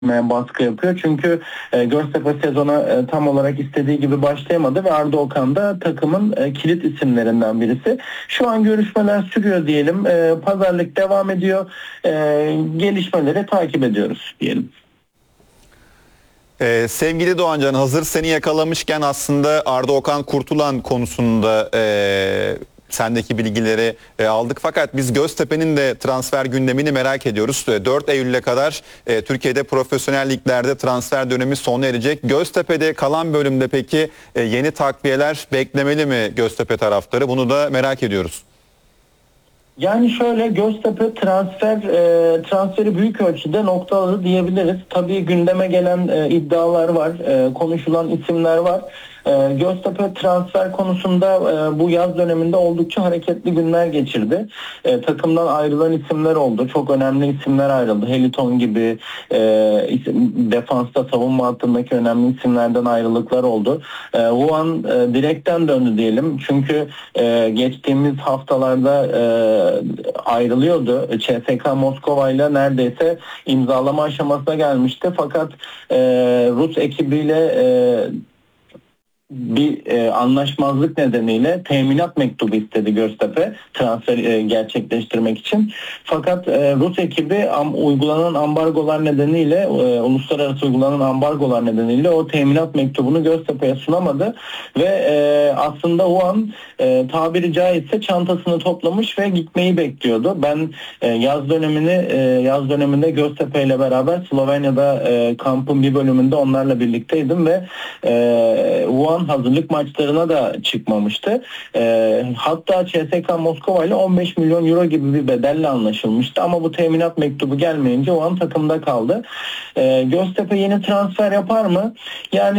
baskı yapıyor. Çünkü Göztepe sezona tam olarak istediği gibi başlayamadı ve Arda Okan da takımın kilit isimlerinden birisi. Şu an görüşmeler sürüyor diyelim. Pazarlık devam ediyor. Gelişmeleri takip ediyoruz diyelim. Sevgili Doğancan, hazır seni yakalamışken aslında Arda Okan Kurtulan konusunda sendeki bilgileri aldık. Fakat biz Göztepe'nin de transfer gündemini merak ediyoruz. 4 Eylül'e kadar Türkiye'de profesyonel liglerde transfer dönemi sona erecek. Göztepe'de kalan bölümde peki yeni takviyeler beklemeli mi Göztepe taraftarı? Bunu da merak ediyoruz. Yani şöyle, Göztepe transferi büyük ölçüde noktaladı diyebiliriz. Tabii gündeme gelen iddialar var, konuşulan isimler var. Göztepe transfer konusunda bu yaz döneminde oldukça hareketli günler geçirdi. Takımdan ayrılan isimler oldu. Çok önemli isimler ayrıldı. Heliton gibi defansta, savunma hattındaki önemli isimlerden ayrılıklar oldu. Wuhan direkten döndü diyelim. Çünkü geçtiğimiz haftalarda ayrılıyordu. CSKA Moskova ile neredeyse imzalama aşamasına gelmişti. Fakat Rus ekibiyle bir anlaşmazlık nedeniyle teminat mektubu istedi Göztepe transfer gerçekleştirmek için. Fakat Rus ekibi uygulanan ambargolar nedeniyle, uluslararası uygulanan ambargolar nedeniyle o teminat mektubunu Göztepe'ye sunamadı ve aslında o an tabiri caizse çantasını toplamış ve gitmeyi bekliyordu. Ben yaz döneminde Göztepe ile beraber Slovenya'da kampın bir bölümünde onlarla birlikteydim ve Wuhan hazırlık maçlarına da çıkmamıştı. Hatta CSKA Moskova ile 15 milyon euro gibi bir bedelle anlaşılmıştı ama bu teminat mektubu gelmeyince o an takımda kaldı. Göztepe yeni transfer yapar mı? Yani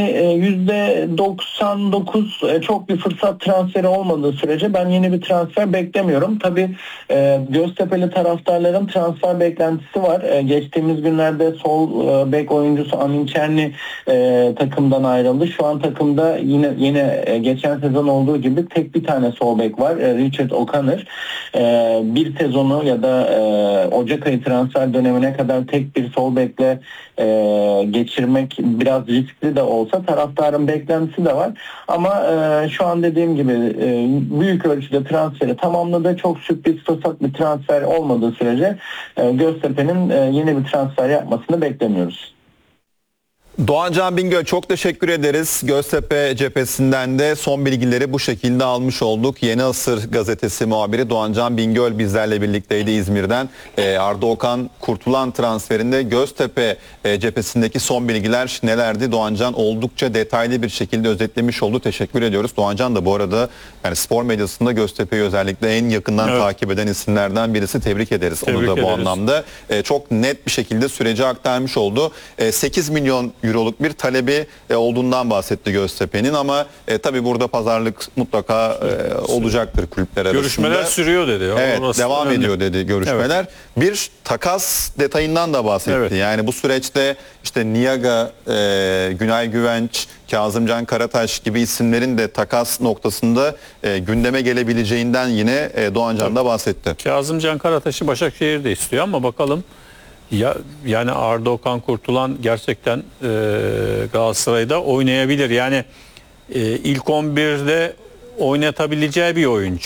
%99 çok bir fırsat transferi olmadığı sürece ben yeni bir transfer beklemiyorum. Tabii Göztepe'li taraftarların transfer beklentisi var. Geçtiğimiz günlerde sol bek oyuncusu Amin Çerni takımdan ayrıldı. Şu an takımda yine geçen sezon olduğu gibi tek bir tane sol bek var. Richard O'Connor. Bir sezonu ya da Ocak ayı transfer dönemine kadar tek bir sol bekle geçirmek biraz riskli de olsa taraftarın beklentisi de var. Ama şu an dediğim gibi büyük ölçüde transferi tamamladı. Çok sürpriz fırsat bir transfer olmadığı sürece Göztepe'nin yeni bir transfer yapmasını beklemiyoruz. Doğancan Bingöl, çok teşekkür ederiz. Göztepe cephesinden de son bilgileri bu şekilde almış olduk. Yeni Asır gazetesi muhabiri Doğancan Bingöl bizlerle birlikteydi İzmir'den. Arda Okan Kurtulan transferinde Göztepe cephesindeki son bilgiler nelerdi? Doğancan oldukça detaylı bir şekilde özetlemiş oldu. Teşekkür ediyoruz. Doğancan da bu arada yani spor medyasında Göztepe'yi özellikle en yakından takip eden isimlerden birisi. Tebrik ederiz. Onu da bu anlamda çok net bir şekilde süreci aktarmış oldu. 8 milyon euroluk bir talebi olduğundan bahsetti Göztepe'nin ama tabii burada pazarlık mutlaka olacaktır kulüpler arasında. Görüşmeler sürüyor dedi. Evet, devam ediyor dedi görüşmeler. Evet. Bir takas detayından da bahsetti. Evet. Yani bu süreçte işte Niyaga, Günay Güvenç, Kazımcan Karataş gibi isimlerin de takas noktasında gündeme gelebileceğinden yine Doğancan da bahsetti. Kazımcan Karataş'ı Başakşehir'de istiyor ama bakalım. Yani Arda Okan Kurtulan gerçekten Galatasaray'da oynayabilir. Yani ilk 11'de oynatabileceği bir oyuncu.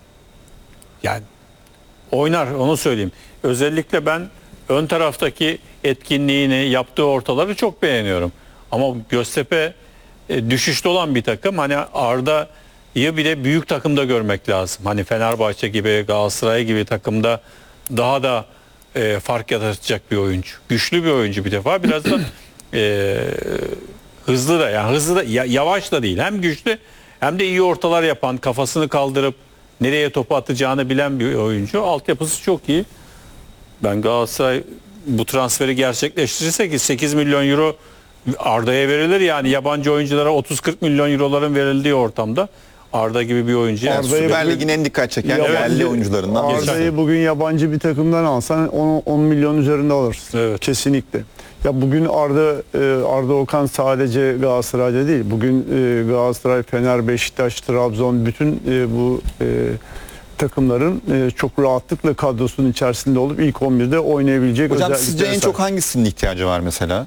Yani oynar, onu söyleyeyim. Özellikle ben ön taraftaki etkinliğini, yaptığı ortaları çok beğeniyorum. Ama Göztepe düşüşte olan bir takım. Hani Arda'yı bile büyük takımda görmek lazım. Hani Fenerbahçe gibi, Galatasaray gibi takımda daha da fark yaratacak bir oyuncu. Güçlü bir oyuncu bir defa. Biraz da hızlı da, yani hızlı da, yavaş da değil. Hem güçlü hem de iyi ortalar yapan, kafasını kaldırıp nereye topu atacağını bilen bir oyuncu. Altyapısı çok iyi. Ben Galatasaray bu transferi gerçekleştirirse ki 8 milyon euro Arda'ya verilir, yani yabancı oyunculara 30-40 milyon euroların verildiği ortamda Arda gibi bir oyuncu. Süper Lig'in en dikkat çeken yerli oyuncularından. Arda'yı bugün yabancı bir takımdan alsan 10 milyon üzerinde alırsın. Evet. Kesinlikle. Ya bugün Arda Okan sadece Galatasaray'da değil. Bugün Galatasaray, Fener, Beşiktaş, Trabzon bütün bu takımların çok rahatlıkla kadrosunun içerisinde olup ilk 11'de oynayabilecek Hocam özelliklere sizce en sahip. çok hangisinin ihtiyacı var mesela?